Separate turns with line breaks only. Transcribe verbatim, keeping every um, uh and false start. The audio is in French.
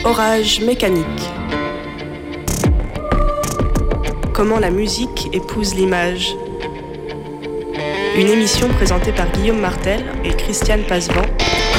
Orage mécanique. Comment la musique épouse l'image. Une émission présentée par Guillaume Martel et Christiane Passevant